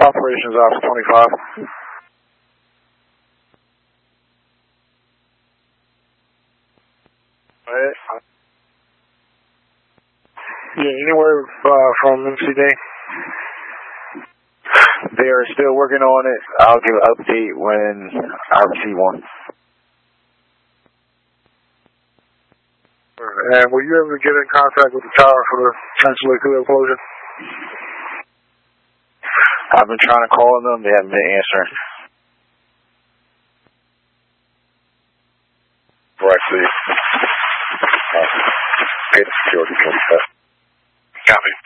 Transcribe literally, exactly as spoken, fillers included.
Operations Officer twenty-five. Alright. Yeah, anywhere uh, from M C D? They are still working on it. I'll give an update when I receive one. And were you able to get in contact with the tower for the potential explosion? I've been trying to call them. They haven't been answering. Right, see. Uh, get security. Copy.